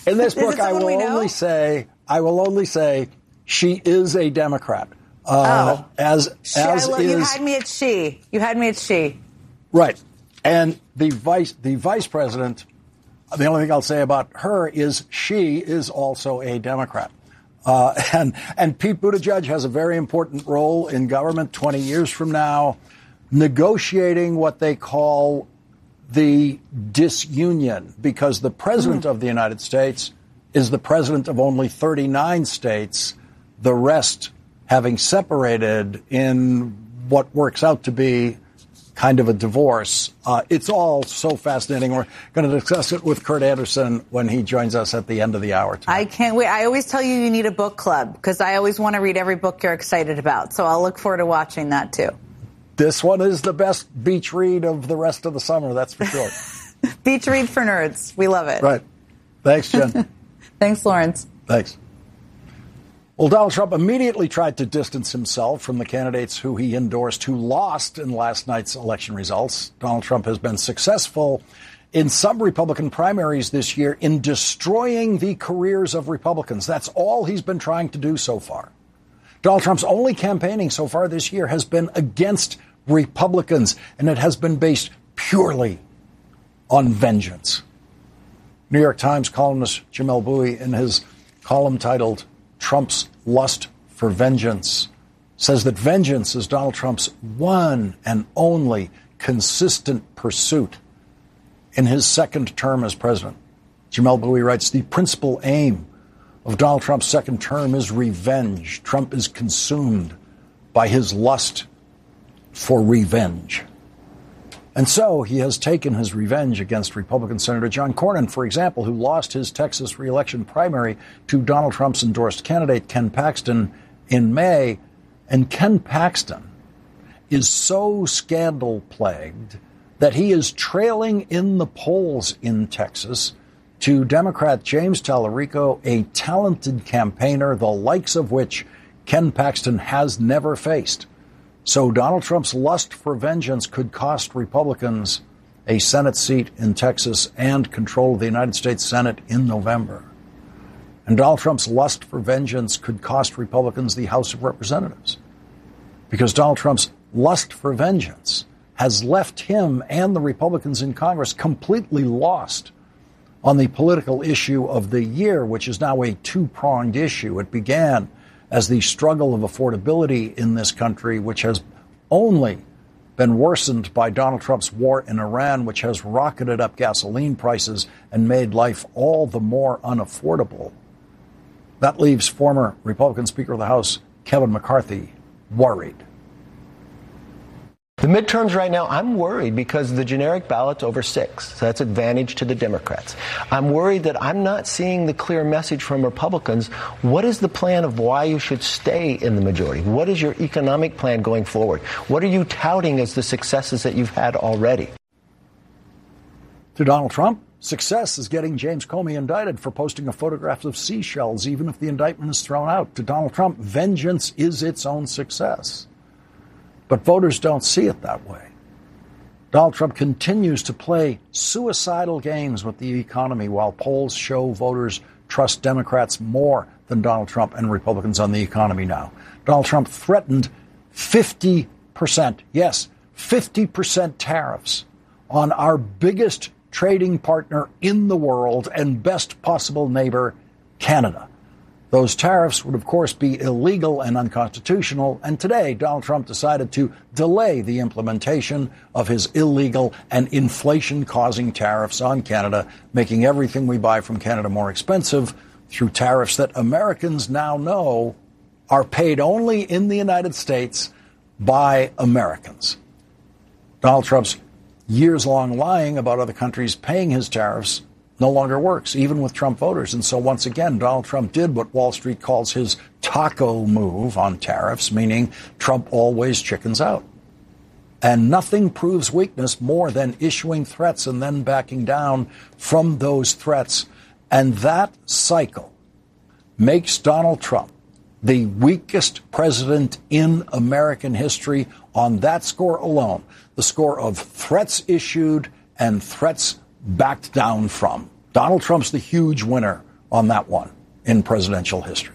In this book, I will only say she is a Democrat. You had me at she. You had me at she. Right. And the vice president, the only thing I'll say about her is she is also a Democrat. And Pete Buttigieg has a very important role in government 20 years from now, negotiating what they call the disunion, because the president of the United States is the president of only 39 states, the rest having separated in what works out to be kind of a divorce. It's all so fascinating. We're going to discuss it with Kurt Anderson when he joins us at the end of the hour tonight. I can't wait. I always tell you need a book club because I always want to read every book you're excited about. So I'll look forward to watching that, too. This one is the best beach read of the rest of the summer, that's for sure. Beach read for nerds. We love it. Right. Thanks, Jen. Thanks, Lawrence. Thanks. Well, Donald Trump immediately tried to distance himself from the candidates who he endorsed who lost in last night's election results. Donald Trump has been successful in some Republican primaries this year in destroying the careers of Republicans. That's all he's been trying to do so far. Donald Trump's only campaigning so far this year has been against Republicans, and it has been based purely on vengeance. New York Times columnist Jamelle Bouie, in his column titled Trump's Lust for Vengeance, says that vengeance is Donald Trump's one and only consistent pursuit in his second term as president. Jamelle Bouie writes, the principal aim of Donald Trump's second term is revenge. Trump is consumed by his lust for revenge. And so he has taken his revenge against Republican Senator John Cornyn, for example, who lost his Texas reelection primary to Donald Trump's endorsed candidate, Ken Paxton, in May. And Ken Paxton is so scandal-plagued that he is trailing in the polls in Texas to Democrat James Tallarico, a talented campaigner, the likes of which Ken Paxton has never faced. So Donald Trump's lust for vengeance could cost Republicans a Senate seat in Texas and control of the United States Senate in November. And Donald Trump's lust for vengeance could cost Republicans the House of Representatives, because Donald Trump's lust for vengeance has left him and the Republicans in Congress completely lost on the political issue of the year, which is now a two-pronged issue. It began as the struggle of affordability in this country, which has only been worsened by Donald Trump's war in Iran, which has rocketed up gasoline prices and made life all the more unaffordable. That leaves former Republican Speaker of the House Kevin McCarthy worried. The midterms right now, I'm worried because the generic ballot's over 6. So that's advantage to the Democrats. I'm worried that I'm not seeing the clear message from Republicans. What is the plan of why you should stay in the majority? What is your economic plan going forward? What are you touting as the successes that you've had already? To Donald Trump, success is getting James Comey indicted for posting a photograph of seashells, even if the indictment is thrown out. To Donald Trump, vengeance is its own success. But voters don't see it that way. Donald Trump continues to play suicidal games with the economy while polls show voters trust Democrats more than Donald Trump and Republicans on the economy now. Donald Trump threatened 50%, yes, 50% tariffs on our biggest trading partner in the world and best possible neighbor, Canada. Those tariffs would, of course, be illegal and unconstitutional. And today, Donald Trump decided to delay the implementation of his illegal and inflation-causing tariffs on Canada, making everything we buy from Canada more expensive through tariffs that Americans now know are paid only in the United States by Americans. Donald Trump's years-long lying about other countries paying his tariffs no longer works, even with Trump voters. And so once again, Donald Trump did what Wall Street calls his taco move on tariffs, meaning Trump always chickens out. And nothing proves weakness more than issuing threats and then backing down from those threats. And that cycle makes Donald Trump the weakest president in American history on that score alone, the score of threats issued and threats backed down from. Donald Trump's the huge winner on that one in presidential history.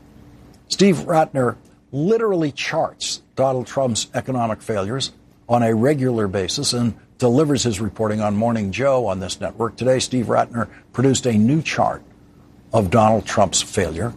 Steve Rattner literally charts Donald Trump's economic failures on a regular basis and delivers his reporting on Morning Joe on this network. Today, Steve Rattner produced a new chart of Donald Trump's failure.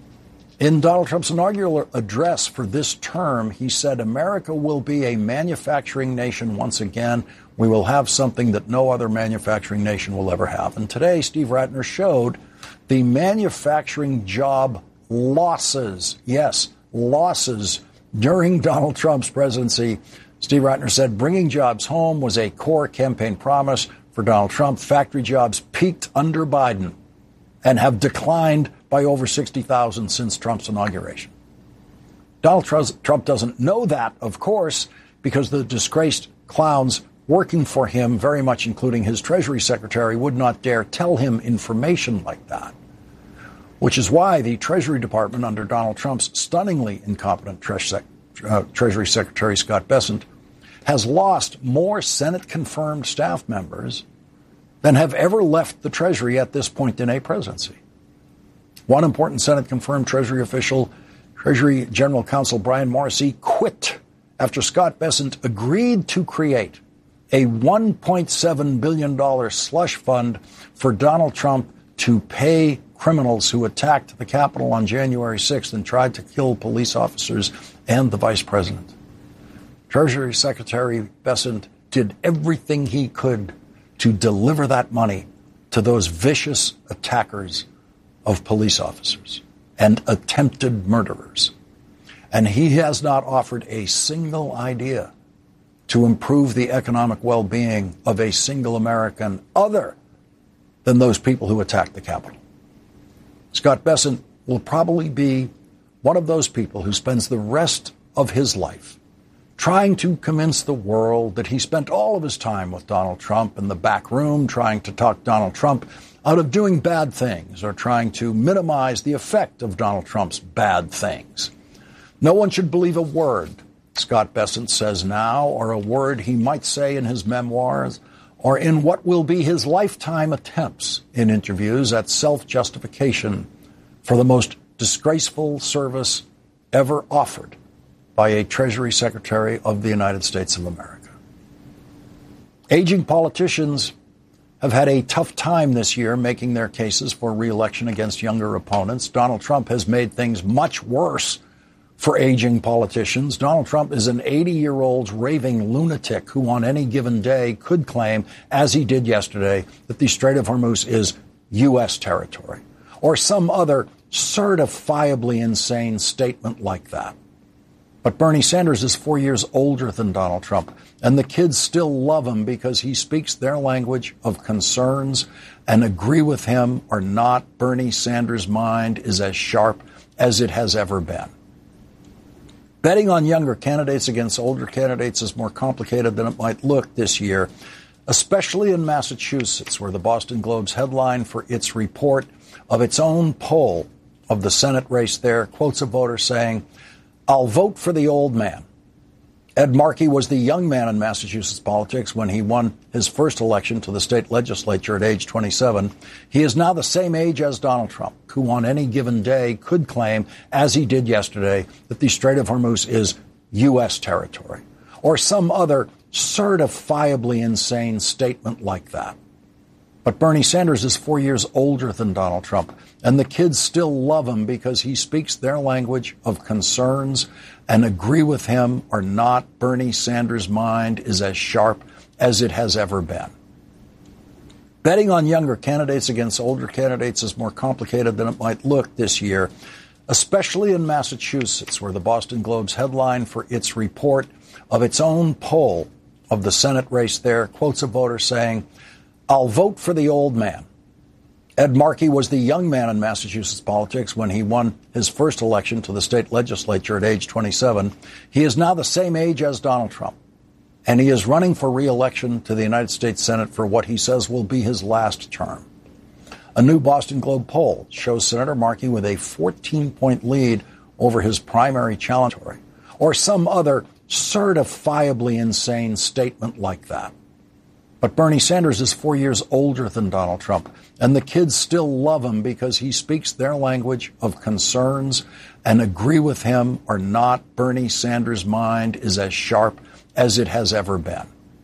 In Donald Trump's inaugural address for this term, he said, America will be a manufacturing nation once again. We will have something that no other manufacturing nation will ever have. And today, Steve Rattner showed the manufacturing job losses. Yes, losses during Donald Trump's presidency. Steve Rattner said bringing jobs home was a core campaign promise for Donald Trump. Factory jobs peaked under Biden and have declined by over 60,000 since Trump's inauguration. Donald Trump doesn't know that, of course, because the disgraced clowns working for him, very much including his Treasury Secretary, would not dare tell him information like that, which is why the Treasury Department under Donald Trump's stunningly incompetent Treasury Secretary Scott Bessent has lost more Senate-confirmed staff members than have ever left the Treasury at this point in a presidency. One important Senate-confirmed Treasury official, Treasury General Counsel Brian Morrissey, quit after Scott Bessent agreed to create a $1.7 billion slush fund for Donald Trump to pay criminals who attacked the Capitol on January 6th and tried to kill police officers and the vice president. Treasury Secretary Bessent did everything he could to deliver that money to those vicious attackers of police officers and attempted murderers. And he has not offered a single idea to improve the economic well-being of a single American other than those people who attacked the Capitol. Scott Bessent will probably be one of those people who spends the rest of his life trying to convince the world that he spent all of his time with Donald Trump in the back room trying to talk Donald Trump out of doing bad things or trying to minimize the effect of Donald Trump's bad things. No one should believe a word Scott Bessent says now or a word he might say in his memoirs or in what will be his lifetime attempts in interviews at self-justification for the most disgraceful service ever offered by a Treasury Secretary of the United States of America. Aging politicians have had a tough time this year making their cases for re-election against younger opponents. Donald Trump has made things much worse for aging politicians. Donald Trump is an 80-year-old raving lunatic who on any given day could claim, as he did yesterday, that the Strait of Hormuz is U.S. territory, or some other certifiably insane statement like that. But Bernie Sanders is 4 years older than Donald Trump, and the kids still love him because he speaks their language of concerns and agree with him or not. Bernie Sanders' mind is as sharp as it has ever been. Betting on younger candidates against older candidates is more complicated than it might look this year, especially in Massachusetts, where the Boston Globe's headline for its report of its own poll of the Senate race there quotes a voter saying, "I'll vote for the old man." Ed Markey was the young man in Massachusetts politics when he won his first election to the state legislature at age 27. He is now the same age as Donald Trump, who on any given day could claim, as he did yesterday, that the Strait of Hormuz is U.S. territory, or some other certifiably insane statement like that. But Bernie Sanders is 4 years older than Donald Trump, and the kids still love him because he speaks their language of concerns and agree with him or not. Bernie Sanders' mind is as sharp as it has ever been. Betting on younger candidates against older candidates is more complicated than it might look this year, especially in Massachusetts, where the Boston Globe's headline for its report of its own poll of the Senate race there quotes a voter saying, "I'll vote for the old man." Ed Markey was the young man in Massachusetts politics when he won his first election to the state legislature at age 27. He is now the same age as Donald Trump, and he is running for re-election to the United States Senate for what he says will be his last term. A new Boston Globe poll shows Senator Markey with a 14-point lead over his primary challenger, or some other certifiably insane statement like that. But Bernie Sanders is 4 years older than Donald Trump, and the kids still love him because he speaks their language of concerns and agree with him or not. Bernie Sanders' mind is as sharp as it has ever been.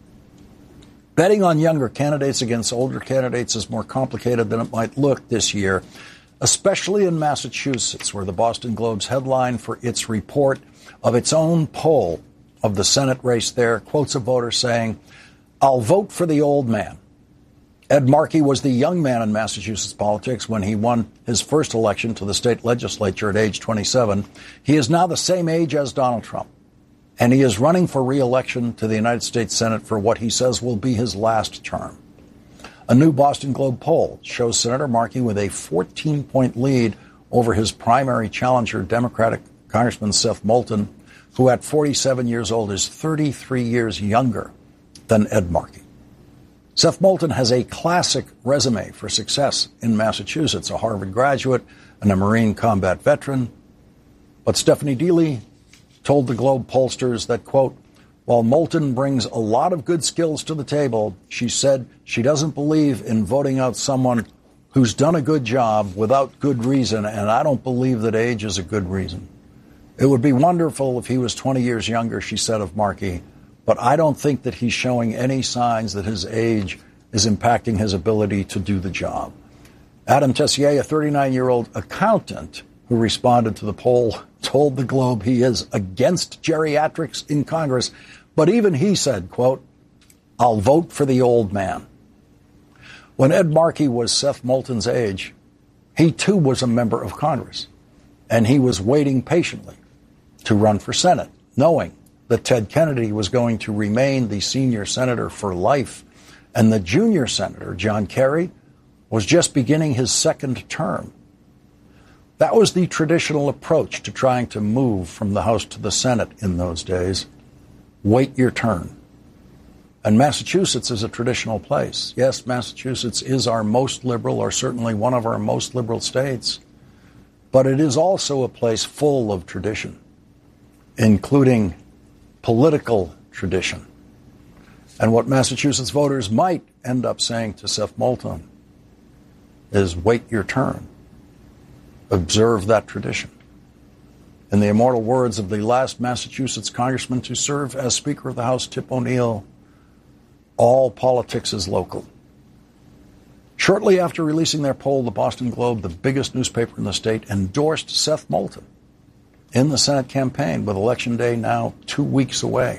Betting on younger candidates against older candidates is more complicated than it might look this year, especially in Massachusetts, where the Boston Globe's headline for its report of its own poll of the Senate race there quotes a voter saying, "I'll vote for the old man." Ed Markey was the young man in Massachusetts politics when he won his first election to the state legislature at age 27. He is now the same age as Donald Trump, and he is running for re-election to the United States Senate for what he says will be his last term. A new Boston Globe poll shows Senator Markey with a 14-point lead over his primary challenger, Democratic Congressman Seth Moulton, who at 47 years old is 33 years younger than Ed Markey. Seth Moulton has a classic resume for success in Massachusetts, a Harvard graduate and a Marine combat veteran. But Stephanie Dealey told the Globe pollsters that, quote, while Moulton brings a lot of good skills to the table, she said she doesn't believe in voting out someone who's done a good job without good reason, and I don't believe that age is a good reason. It would be wonderful if he was 20 years younger, she said of Markey, but I don't think that he's showing any signs that his age is impacting his ability to do the job. Adam Tessier, a 39-year-old accountant who responded to the poll, told the Globe he is against geriatrics in Congress, but even he said, quote, I'll vote for the old man. When Ed Markey was Seth Moulton's age, he too was a member of Congress, and he was waiting patiently to run for Senate, knowing that Ted Kennedy was going to remain the senior senator for life, and the junior senator, John Kerry, was just beginning his second term. That was the traditional approach to trying to move from the House to the Senate in those days. Wait your turn. And Massachusetts is a traditional place. Yes, Massachusetts is our most liberal, or certainly one of our most liberal states. But it is also a place full of tradition, including political tradition. And what Massachusetts voters might end up saying to Seth Moulton is wait your turn. Observe that tradition. In the immortal words of the last Massachusetts congressman to serve as Speaker of the House, Tip O'Neill, all politics is local. Shortly after releasing their poll, the Boston Globe, the biggest newspaper in the state, endorsed Seth Moulton in the Senate campaign, with Election Day now 2 weeks away.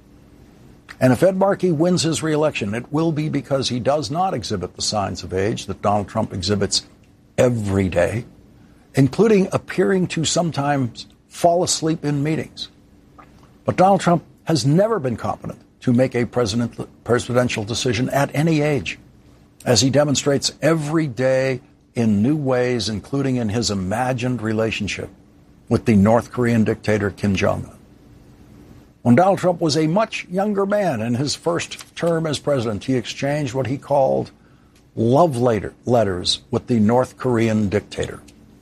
And if Ed Markey wins his re-election, it will be because he does not exhibit the signs of age that Donald Trump exhibits every day, including appearing to sometimes fall asleep in meetings. But Donald Trump has never been competent to make a presidential decision at any age, as he demonstrates every day in new ways, including in his imagined relationship with the North Korean dictator Kim Jong-un. When Donald Trump was a much younger man in his first term as president, he exchanged what he called love letters with the North Korean dictator.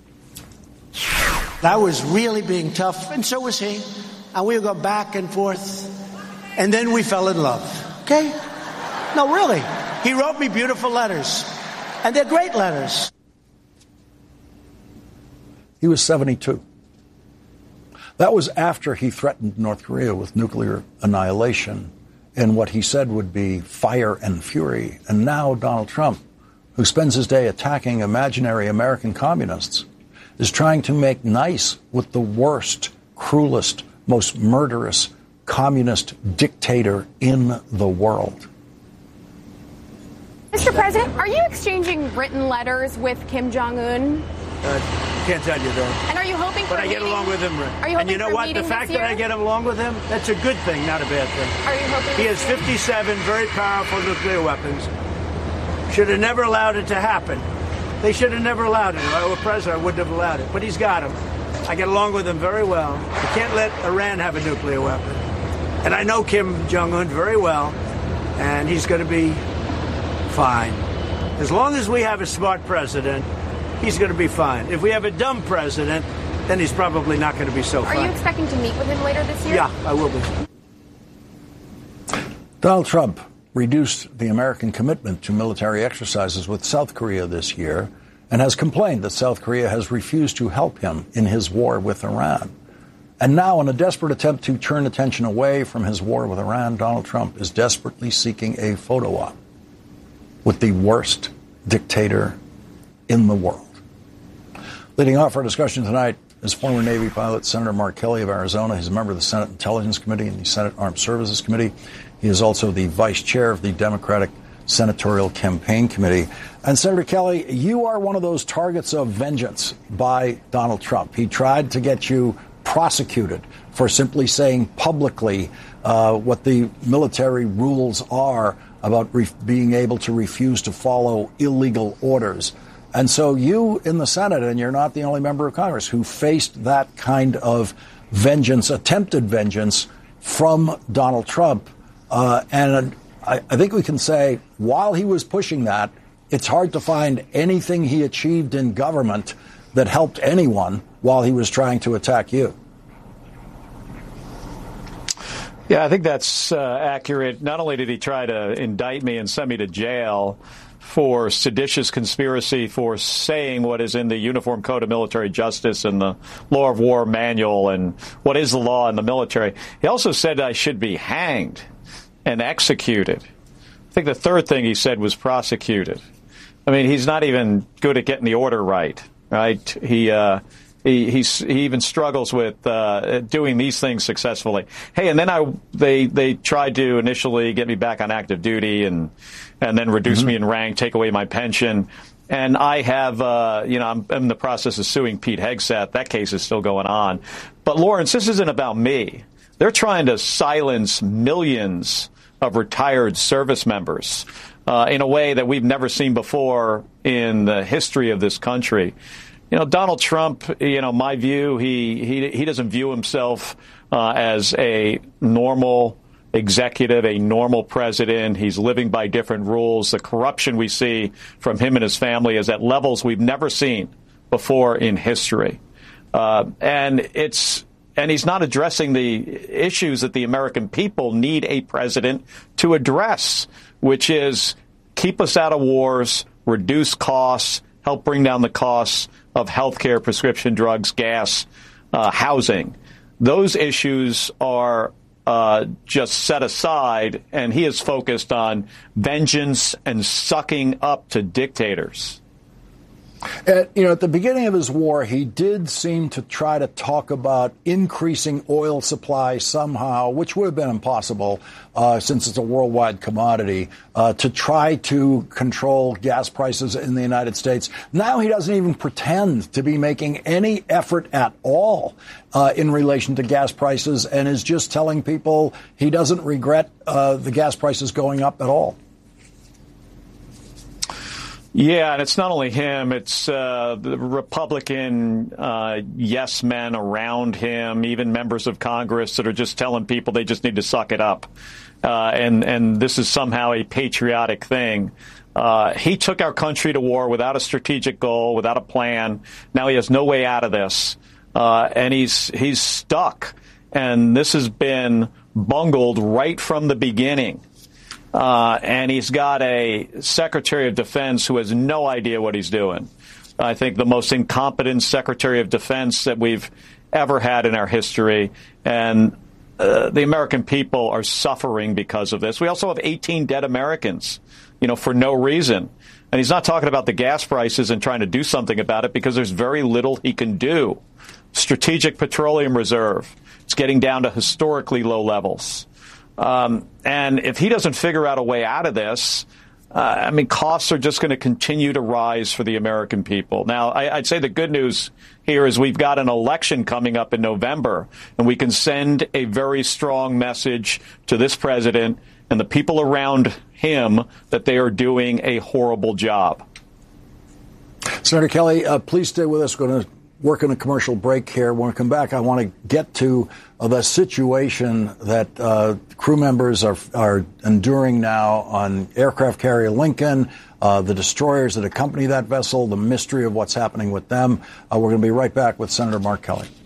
I was really being tough, and so was he. And we would go back and forth, and then we fell in love. Okay? No, really. He wrote me beautiful letters, and they're great letters. He was 72. That was after he threatened North Korea with nuclear annihilation in what he said would be fire and fury. And now Donald Trump, who spends his day attacking imaginary American communists, is trying to make nice with the worst, cruelest, most murderous communist dictator in the world. Mr. President, are you exchanging written letters with Kim Jong-un? Can't tell you that. And are you hoping for But I get along with him. Are you hoping and you know for what? The fact that I get along with him, that's a good thing, not a bad thing. Are you hoping He has 57 very powerful nuclear weapons. Should have never allowed it to happen. They should have never allowed it. If I were president, I wouldn't have allowed it. But he's got them. I get along with him very well. You can't let Iran have a nuclear weapon. And I know Kim Jong-un very well, and he's going to be fine. As long as we have a smart president, he's going to be fine. If we have a dumb president, then he's probably not going to be so fine. Are you expecting to meet with him later this year? Yeah, I will be. Donald Trump reduced the American commitment to military exercises with South Korea this year and has complained that South Korea has refused to help him in his war with Iran. And now, in a desperate attempt to turn attention away from his war with Iran, Donald Trump is desperately seeking a photo op with the worst dictator in the world. Leading off our discussion tonight is former Navy pilot Senator Mark Kelly of Arizona. He's a member of the Senate Intelligence Committee and the Senate Armed Services Committee. He is also the vice chair of the Democratic Senatorial Campaign Committee. And Senator Kelly, you are one of those targets of vengeance by Donald Trump. He tried to get you prosecuted for simply saying publicly what the military rules are about being able to refuse to follow illegal orders. And so you in the Senate, and you're not the only member of Congress who faced that kind of vengeance, attempted vengeance from Donald Trump. And I think we can say while he was pushing that, it's hard to find anything he achieved in government that helped anyone while he was trying to attack you. Yeah, I think that's accurate. Not only did he try to indict me and send me to jail for seditious conspiracy for saying what is in the Uniform Code of Military Justice and the Law of War Manual and what is the law in the military, he also said I should be hanged and executed. I think the third thing he said was prosecuted. I mean, he's not even good at getting the order right? He even struggles with doing these things successfully. Hey, and then they tried to initially get me back on active duty and then reduce me in rank, take away my pension. And I have, I'm in the process of suing Pete Hegseth. That case is still going on. But Lawrence, this isn't about me. They're trying to silence millions of retired service members in a way that we've never seen before in the history of this country. Donald Trump, my view, he doesn't view himself as a normal executive, a normal president. He's living by different rules. The corruption we see from him and his family is at levels we've never seen before in history. And he's not addressing the issues that the American people need a president to address, which is keep us out of wars, reduce costs, help bring down the costs of healthcare, prescription drugs, gas, housing. Those issues are just set aside, and he is focused on vengeance and sucking up to dictators. At the beginning of his war, he did seem to try to talk about increasing oil supply somehow, which would have been impossible since it's a worldwide commodity, to try to control gas prices in the United States. Now he doesn't even pretend to be making any effort at all in relation to gas prices and is just telling people he doesn't regret the gas prices going up at all. Yeah, and it's not only him. It's the Republican yes men around him, even members of Congress that are just telling people they just need to suck it up. And this is somehow a patriotic thing. He took our country to war without a strategic goal, without a plan. Now he has no way out of this. And he's stuck. And this has been bungled right from the beginning. And he's got a Secretary of Defense who has no idea what he's doing. I think the most incompetent Secretary of Defense that we've ever had in our history. And the American people are suffering because of this. We also have 18 dead Americans, for no reason. And he's not talking about the gas prices and trying to do something about it because there's very little he can do. Strategic Petroleum Reserve. It's getting down to historically low levels. And if he doesn't figure out a way out of this, costs are just going to continue to rise for the American people. Now, I'd say the good news here is we've got an election coming up in November, and we can send a very strong message to this president and the people around him that they are doing a horrible job. Senator Kelly, please stay with us. We're going to work on a commercial break here. When we come back, I want to get to the situation that crew members are enduring now on aircraft carrier Lincoln, the destroyers that accompany that vessel, the mystery of what's happening with them. We're going to be right back with Senator Mark Kelly.